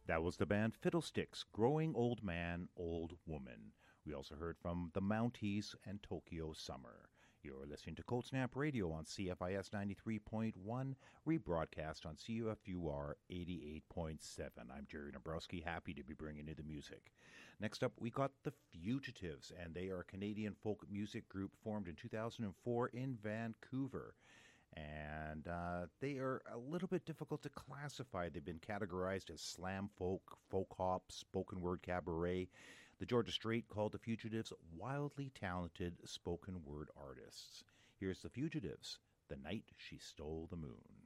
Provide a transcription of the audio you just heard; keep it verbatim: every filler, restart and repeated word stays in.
That was the band Fiddlesticks, Growing Old Man, Old Woman. We also heard from the Mounties and Tokyo Summer. You're listening to Cold Snap Radio on C F I S ninety-three point one, rebroadcast on C U F U R eighty-eight point seven. I'm Jerry Nabrowski, happy to be bringing you the music. Next up, we got The Fugitives, and they are a Canadian folk music group formed in two thousand four in Vancouver. And uh, they are a little bit difficult to classify. They've been categorized as slam folk, folk hop, spoken word cabaret. The Georgia Strait called the Fugitives wildly talented spoken word artists. Here's the Fugitives, The Night She Stole the Moon.